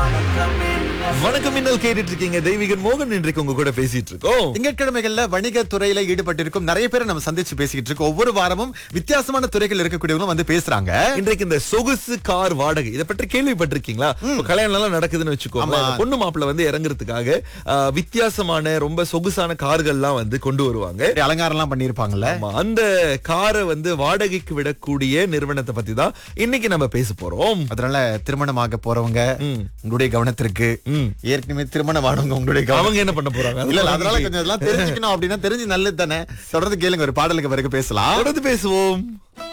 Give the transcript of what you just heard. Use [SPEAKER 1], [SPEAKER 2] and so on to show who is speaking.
[SPEAKER 1] வணக்கம் மின்னல் கேட்டுட்டு இருக்கீங்க. தெய்வீகன் மோகன் இன்றைக்கு உங்க கூட பேசிட்டு இருக்கோம்.
[SPEAKER 2] திங்கட்கிழமைகள்ல வணிக துறையில ஈடுபட்டிருக்கும் நிறைய பேரை நம்ம சந்திச்சு பேசிக்கிட்டு இருக்கோம். ஒவ்வொரு வாரமும் வித்தியாசமான துறைகள் இருக்கக்கூடியவங்களும் வந்து பேசுறாங்க.
[SPEAKER 1] இன்றைக்கு இந்த சொகுசு கார் வாடகை இதை பற்றி கேள்விப்பட்டிருக்கீங்களா? இப்ப கல்யாணம் எல்லாம் நடக்குதுன்னு வச்சுக்கோங்க.
[SPEAKER 2] ஆமா.
[SPEAKER 1] பொண்ணு மாப்பிள்ள வந்து இறங்குறதுக்காக வித்தியாசமான ரொம்ப சொகுசான கார்கள்லாம் வந்து கொண்டு வருவாங்க.
[SPEAKER 2] அலங்காரம் எல்லாம் பண்ணிருப்பாங்கல்ல.
[SPEAKER 1] ஆமா, அந்த காரை வந்து வாடகைக்கு விடக்கூடிய நிறுவனத்தை பத்தி தான் இன்னைக்கு நம்ம பேச போறோம்.
[SPEAKER 2] அதனால திருமணமாக போறவங்க உங்களுடைய கவனத்திற்கு, ஏற்கனவே திருமணம் ஆனவங்க உங்களுடைய
[SPEAKER 1] அவங்க என்ன பண்ண போறாங்க?
[SPEAKER 2] இல்ல அதனால கொஞ்சம் இதெல்லாம் தெரிஞ்சுக்கணும். அப்படின்னா தெரிஞ்சு நல்லது தானே. தொடர்ந்து கேளுங்க, ஒரு பாடலுக்கு பிறகு பேசலாம்.
[SPEAKER 1] தொடர்ந்து பேசுவோம்.